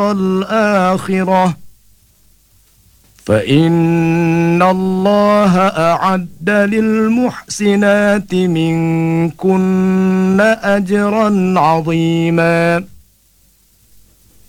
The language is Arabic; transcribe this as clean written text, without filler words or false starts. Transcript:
الآخرة فإن الله أعد للمحسنات منكن أجرا عظيما.